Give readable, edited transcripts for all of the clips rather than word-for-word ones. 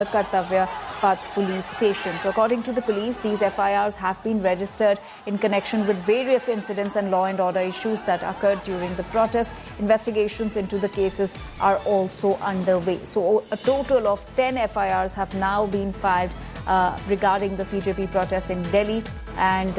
the Kartavya Path police station. So according to the police, these FIRs have been registered in connection with various incidents and law and order issues that occurred during the protest. Investigations into the cases are also underway. So a total of 10 FIRs have now been filed regarding the CJP protests in Delhi, and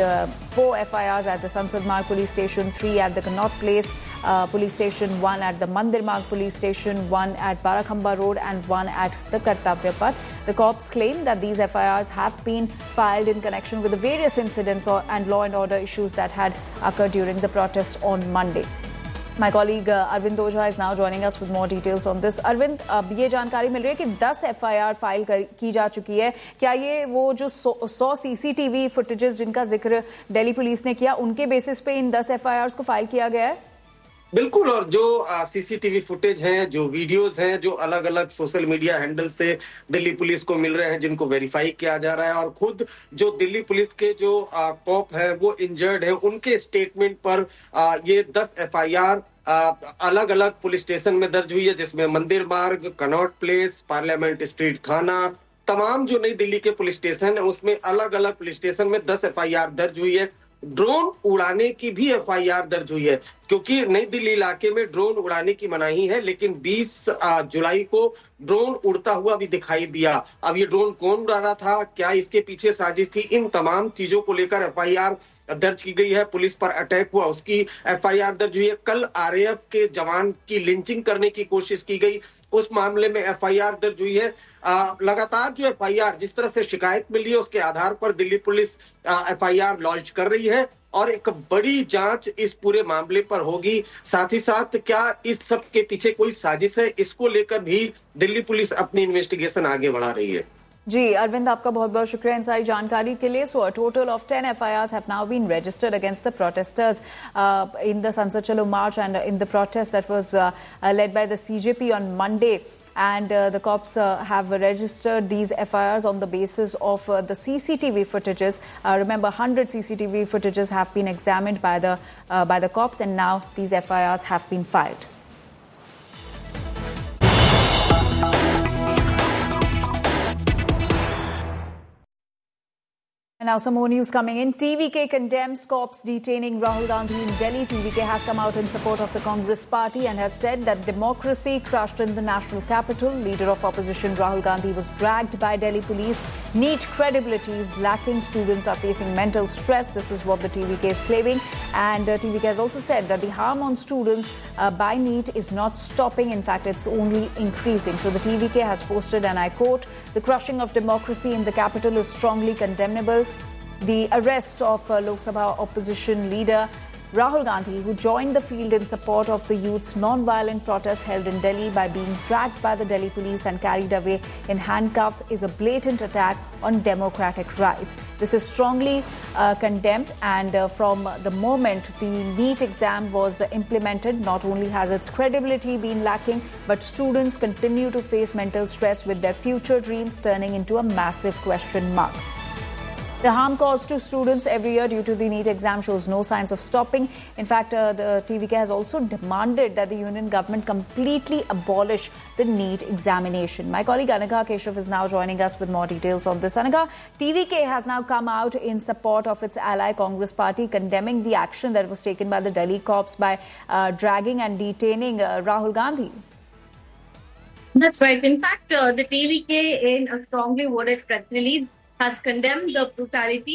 4 FIRs at the Sansad Marg police station, 3 at the Connaught Place police station, 1 at the Mandir Marg police station, 1 at Barakhamba Road and 1 at the Kartavya Path. The cops claim that these FIRs have been filed in connection with the various incidents and law and order issues that had occurred during the protest on Monday. My colleague Arvind Ojha is now joining us with more details on this. Arvind, ये जानकारी मिल रही है कि 10 FIR file की जा चुकी है. क्या ये वो जो 100 CCTV फुटेजेस जिनका जिक्र दिल्ली पुलिस ने किया, उनके बेसिस पे इन 10 FIRs को फाइल किया गया है? बिल्कुल, और जो सीसीटीवी फुटेज हैं, जो वीडियोस हैं, जो अलग अलग सोशल मीडिया हैंडल से दिल्ली पुलिस को मिल रहे हैं, जिनको वेरीफाई किया जा रहा है, और खुद जो दिल्ली पुलिस के जो कॉप है वो इंजर्ड है, उनके स्टेटमेंट पर ये 10 FIR अलग अलग पुलिस स्टेशन में दर्ज हुई है, जिसमें मंदिर मार्ग, कनॉट प्लेस, पार्लियामेंट स्ट्रीट थाना, तमाम जो नई दिल्ली के पुलिस स्टेशन है उसमें अलग अलग पुलिस स्टेशन में 10 FIR दर्ज हुई है. ड्रोन उड़ाने की भी FIR दर्ज हुई है, क्योंकि नई दिल्ली इलाके में ड्रोन उड़ाने की मनाही है, लेकिन 20 जुलाई को ड्रोन उड़ता हुआ भी दिखाई दिया. अब ये ड्रोन कौन उड़ा रहा था, क्या इसके पीछे साजिश थी, इन तमाम चीजों को लेकर FIR दर्ज की गई है. पुलिस पर अटैक हुआ, उसकी FIR दर्ज हुई है. कल RAF के जवान की लिंचिंग करने की कोशिश की गई, उस मामले में FIR दर्ज हुई है. लगातार जो FIR जिस तरह से शिकायत मिली है उसके आधार पर दिल्ली पुलिस FIR लॉन्च कर रही है और एक बड़ी जांच इस पूरे मामले पर होगी. साथ ही साथ क्या इस सब के पीछे कोई साजिश है, इसको लेकर भी दिल्ली पुलिस अपनी इन्वेस्टिगेशन आगे बढ़ा रही है. जी अरविंद, आपका बहुत बहुत शुक्रिया इन सारी जानकारी के लिए. सो a total of 10 FIRs have now been registered against the protesters in the Sansad Chalo march and in the protest that was led by the CJP on Monday. And the cops have registered these FIRs on the basis of the CCTV footages. Remember, 100 CCTV footages have been examined by the cops, and now these FIRs have been filed. And now some more news coming in. TVK condemns cops detaining Rahul Gandhi in Delhi. TVK has come out in support of the Congress party and has said that democracy crushed in the national capital. Leader of opposition Rahul Gandhi was dragged by Delhi police. NEET credibility is lacking. Students are facing mental stress. This is what the TVK is claiming. And TVK has also said that the harm on students by NEET is not stopping. In fact, it's only increasing. So the TVK has posted, and I quote, "The crushing of democracy in the capital is strongly condemnable. The arrest of Lok Sabha opposition leader Rahul Gandhi, who joined the field in support of the youth's non-violent protests held in Delhi by being dragged by the Delhi police and carried away in handcuffs, is a blatant attack on democratic rights. This is strongly condemned, and from the moment the NEET exam was implemented, not only has its credibility been lacking, but students continue to face mental stress, with their future dreams turning into a massive question mark." The harm caused to students every year due to the NEET exam shows no signs of stopping. In fact, the TVK has also demanded that the union government completely abolish the NEET examination. My colleague Anagha Keshav is now joining us with more details on this. Anagha, TVK has now come out in support of its ally Congress party, condemning the action that was taken by the Delhi cops by dragging and detaining Rahul Gandhi. That's right. In fact, the TVK, in a strongly worded press release, has condemned the brutality.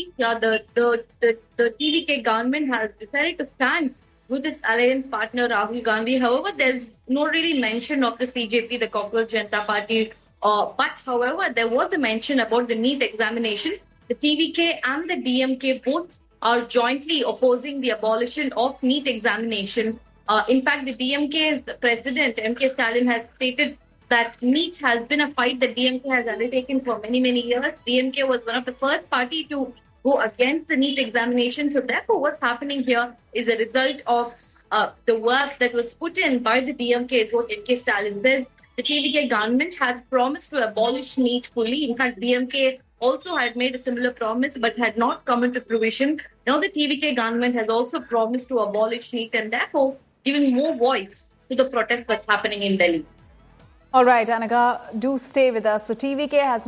The TVK government has decided to stand with its alliance partner Rahul Gandhi. However, there's no really mention of the CJP, the Cockroach Janata Party. But however, there was a mention about the NEET examination. The TVK and the DMK both are jointly opposing the abolition of NEET examination. In fact, the DMK's president, MK Stalin, has stated that NEET has been a fight that DMK has undertaken for many, many years. DMK was one of the first party to go against the NEET examination. So therefore, what's happening here is a result of the work that was put in by the DMK, is what MK Stalin says. The TVK government has promised to abolish NEET fully. In fact, DMK also had made a similar promise but had not come into fruition. Now the TVK government has also promised to abolish NEET, and therefore giving more voice to the protest that's happening in Delhi. All right, Anaga, do stay with us. So TVK has